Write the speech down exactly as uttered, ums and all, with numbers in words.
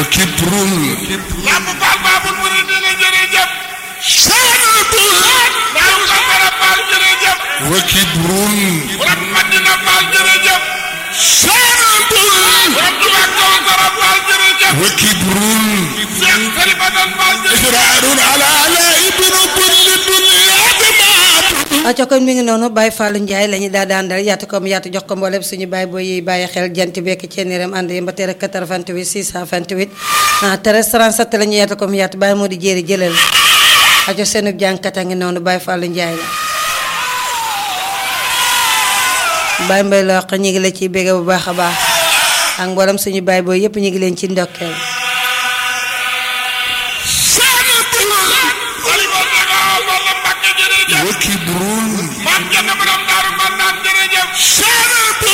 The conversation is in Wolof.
kibrun lamp Fall Babul Mouridina jërëjëf sanatun Baye Kambara Fall jërëjëf wa kibrun borom Madina Fall jërëjëf sanatun borom Touba Kawsara Fall jërëjëf wa kibrun Cheikh Salibatan Fall jërëjëf israarun ala laibin kulli dunya aco kon mi ngi noonu Baye Fallou Ndiaye la ñu daa daan dal yaatu ko mu yaatu jox ko mboolem suñu baay booy yi bàyyi xel jant bekk ceeniram ànd yi mbateer quatre-vingt-huit six cent vingt-huit treize trente-sept la ñu yaatu ko mu yaatu Baye moo di jéeri jëlal aco seenub jàngkat a ngi noonu Baye Fallou Ndiaye la Baye Mbaye la wax ñu ngi la ciy bégge bu baax a baax ak mboolem suñu baay booy yëpp ñu ngi leen ci ndokkeel wa kibrun maam Jalla borom Daaru Marnaan jërëjëf